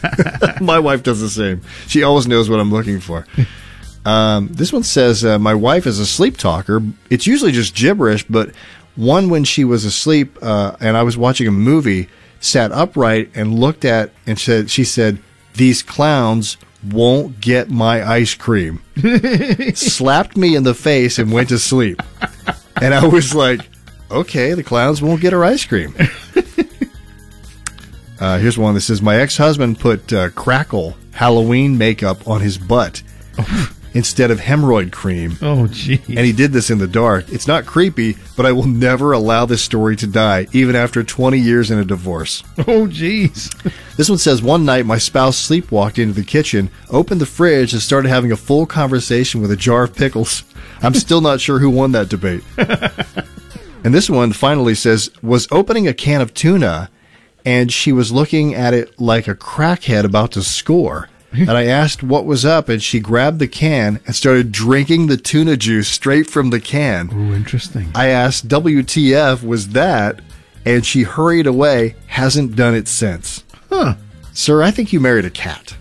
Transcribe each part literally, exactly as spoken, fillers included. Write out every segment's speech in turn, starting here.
My wife does the same. She always knows what I'm looking for. Um, this one says, uh, my wife is a sleep talker. It's usually just gibberish, but one when she was asleep uh, and I was watching a movie, sat upright and looked at and said, she said, "These clowns won't get my ice cream." Slapped me in the face and went to sleep. And I was like, okay, the clowns won't get her ice cream. Uh, here's one that says, my ex-husband put uh, Crackle Halloween makeup on his butt instead of hemorrhoid cream. Oh, geez. And he did this in the dark. It's not creepy, but I will never allow this story to die, even after twenty years in a divorce. Oh, geez. This one says, one night my spouse sleepwalked into the kitchen, opened the fridge, and started having a full conversation with a jar of pickles. I'm still not sure who won that debate. And this one finally says, was opening a can of tuna, and she was looking at it like a crackhead about to score. And I asked what was up, and she grabbed the can and started drinking the tuna juice straight from the can. Oh, interesting. I asked, W T F was that? And she hurried away, hasn't done it since. Huh. Sir, I think you married a cat.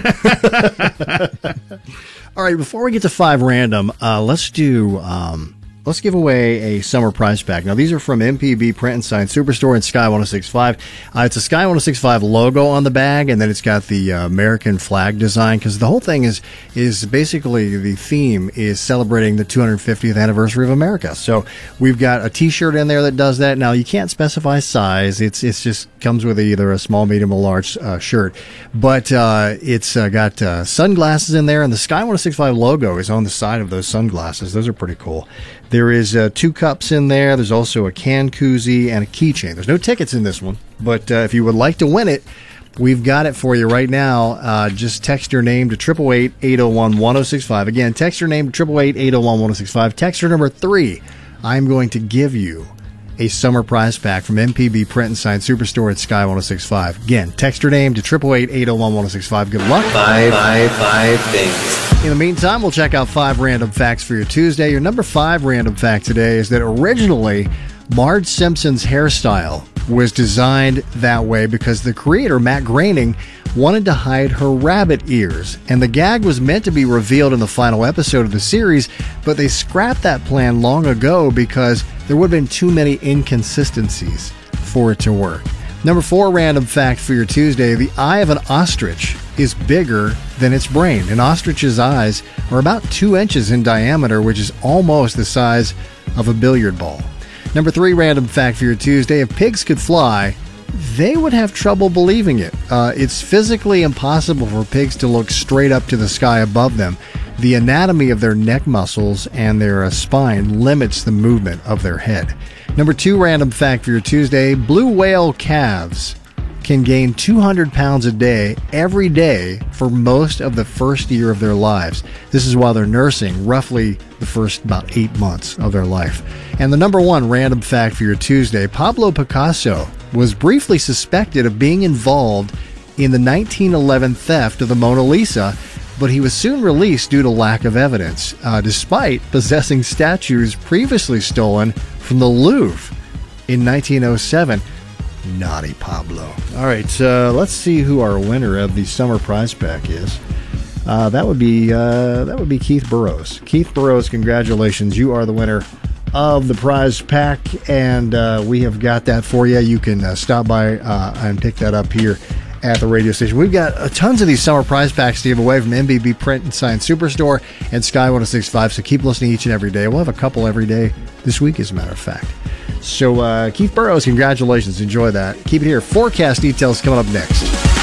All right, before we get to five random, uh, let's do... Um, Let's give away a summer prize pack. Now, these are from M P B Print and Sign Superstore and Sky one oh six point five. Uh, it's a Sky one oh six point five logo on the bag, and then it's got the uh, American flag design, because the whole thing is is basically, the theme is celebrating the two hundred fiftieth anniversary of America. So we've got a T-shirt in there that does that. Now, you can't specify size. It's it's just comes with either a small, medium, or large uh, shirt. But uh, it's uh, got uh, sunglasses in there, and the Sky one oh six point five logo is on the side of those sunglasses. Those are pretty cool. There is uh, two cups in there. There's also a can koozie and a keychain. There's no tickets in this one, but uh, if you would like to win it, we've got it for you right now. Uh, just text your name to eight eight eight, eight oh one, one oh six five. Again, text your name to eight eight eight, eight oh one, one oh six five. Texter number three, I'm going to give you a summer prize pack from M P B Print and Sign Superstore at Sky one oh six point five. Again, text your name to eight eight eight, eight oh one, one oh six five. Good luck. Five, five, five things. In the meantime, we'll check out five random facts for your Tuesday. Your number five random fact today is that originally Marge Simpson's hairstyle was designed that way because the creator, Matt Groening, wanted to hide her rabbit ears. And the gag was meant to be revealed in the final episode of the series, but they scrapped that plan long ago because there would have been too many inconsistencies for it to work. Number four random fact for your Tuesday, the eye of an ostrich is bigger than its brain. An ostrich's eyes are about two inches in diameter, which is almost the size of a billiard ball. Number three random fact for your Tuesday, if pigs could fly, they would have trouble believing it. Uh, it's physically impossible for pigs to look straight up to the sky above them. The anatomy of their neck muscles and their uh, spine limits the movement of their head. Number two random fact for your Tuesday, blue whale calves can gain two hundred pounds a day every day for most of the first year of their lives. This is while they're nursing, roughly the first about eight months of their life. And the number one random fact for your Tuesday, Pablo Picasso was briefly suspected of being involved in the nineteen eleven theft of the Mona Lisa, but he was soon released due to lack of evidence, uh, despite possessing statues previously stolen from the Louvre in nineteen oh seven. Naughty Pablo. All right, uh, let's see who our winner of the summer prize pack is. Uh, that would be uh, that would be Keith Burrows. Keith Burrows, congratulations! You are the winner of the prize pack, and uh, we have got that for you. You can uh, stop by uh, and pick that up here at the radio station. We've got uh, tons of these summer prize packs to give away from M B B Print and Sign Superstore and Sky one oh six point five, so keep listening each and every day. We'll have a couple every day this week, as a matter of fact. So, uh, Keith Burrows, congratulations. Enjoy that. Keep it here. Forecast details coming up next.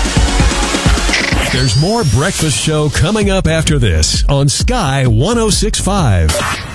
There's more Breakfast Show coming up after this on Sky one oh six point five.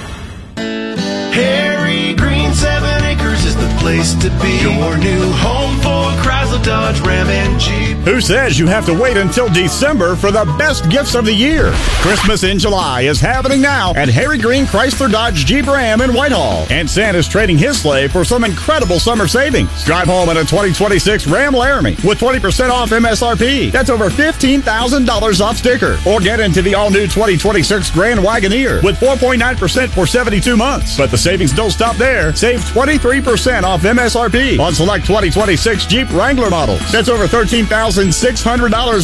Harry Green, seven acres is the place to be. Your new home for Chrysler, Dodge, Ram, and Jeep. Who says you have to wait until December for the best gifts of the year? Christmas in July is happening now at Harry Green Chrysler Dodge Jeep Ram in Whitehall. And Santa's trading his sleigh for some incredible summer savings. Drive home in a twenty twenty-six Ram Laramie with twenty percent off M S R P. That's over fifteen thousand dollars off sticker. Or get into the all-new twenty twenty-six Grand Wagoneer with four point nine percent for seventy-two months. But the savings don't stop there. Save twenty-three percent off M S R P on select twenty twenty-six Jeep Wrangler models. That's over thirteen thousand six hundred dollars